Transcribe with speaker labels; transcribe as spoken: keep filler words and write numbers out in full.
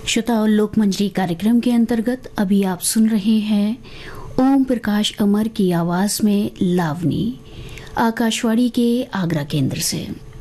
Speaker 1: श्रोताओं, लोकमंजरी कार्यक्रम के अंतर्गत अभी आप सुन रहे हैं ओम प्रकाश अमर की आवाज में लावनी, आकाशवाणी के आगरा केंद्र से।